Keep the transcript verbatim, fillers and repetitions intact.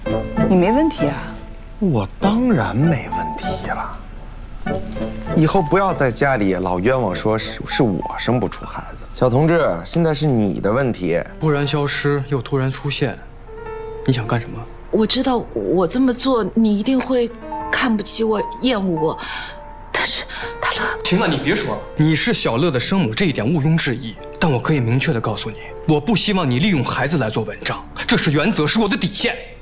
你没问题啊？ 我当然没问题了。以后不要在家里老冤枉说是是我生不出孩子。小同志，现在是你的问题。 突然消失又突然出现，你想干什么？ 我知道我这么做你一定会看不起我、厌恶我，但是大乐， 行了，你别说了，你是小乐的生母，这一点毋庸置疑。但我可以明确的告诉你，我不希望你利用孩子来做文章，这是原则，是我的底线。